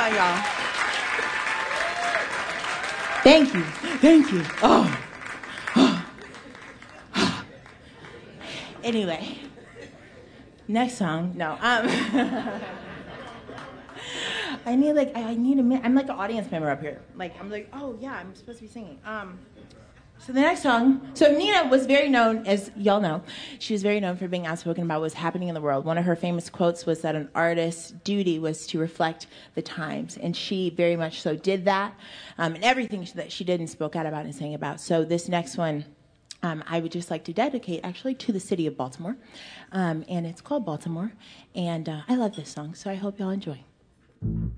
song, y'all. Thank you. Thank you. Oh. Anyway, next song. No. I need a minute. I'm like an audience member up here. Like, I'm like, oh yeah, I'm supposed to be singing. So the next song. So Nina was very known, as y'all know, she was very known for being outspoken about what's happening in the world. One of her famous quotes was that an artist's duty was to reflect the times, and she very much so did that. And everything that she did and spoke out about and sang about. So this next one, I would just like to dedicate actually to the city of Baltimore, and it's called Baltimore. And I love this song, so I hope y'all enjoy.